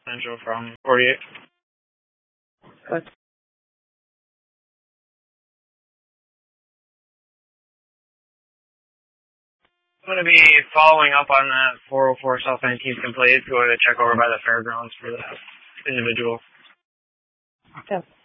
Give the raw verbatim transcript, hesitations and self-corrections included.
Central from forty-eight. Good. I'm going to be following up on that four oh four South nineteenth complaint, going to check over by the fairgrounds for that individual. Yeah.